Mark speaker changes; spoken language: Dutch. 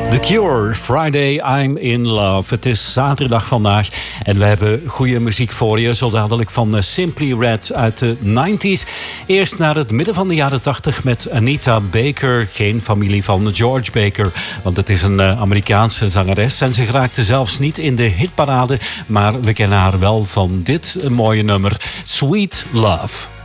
Speaker 1: The Cure, Friday, I'm in Love. Het is zaterdag vandaag en we hebben goede muziek voor je. Zo dadelijk van Simply Red uit de 90s. Eerst naar het midden van de jaren 80 met Anita Baker. Geen familie van George Baker, want het is een Amerikaanse zangeres. En ze geraakte zelfs niet in de hitparade, maar we kennen haar wel van dit mooie nummer, Sweet Love.